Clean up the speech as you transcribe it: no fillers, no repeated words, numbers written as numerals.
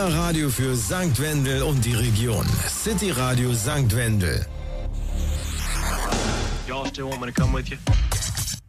Euer Radio für St. Wendel und die Region. City Radio St. Wendel. Y'all still want me to come with you?